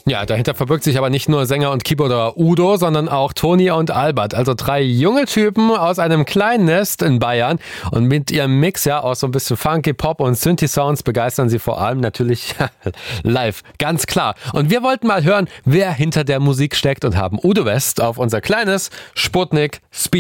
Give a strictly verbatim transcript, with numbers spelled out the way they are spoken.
Ja, dahinter verbirgt sich aber nicht nur Sänger und Keyboarder Udo, sondern auch Toni und Albert. Also drei junge Typen aus einem kleinen Nest in Bayern. Und mit ihrem Mix ja aus so ein bisschen Funky, Pop und Synthi-Sounds begeistern sie vor allem natürlich live. Ganz klar. Und wir wollten mal hören, wer hinter der Musik steckt und haben Udo West auf unser kleines Sputnik Speed